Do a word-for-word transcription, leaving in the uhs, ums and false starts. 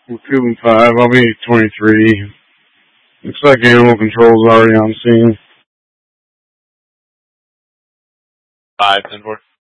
We're feeling five. I'll be twenty-three. Looks like animal control's already on scene. Five, ten four.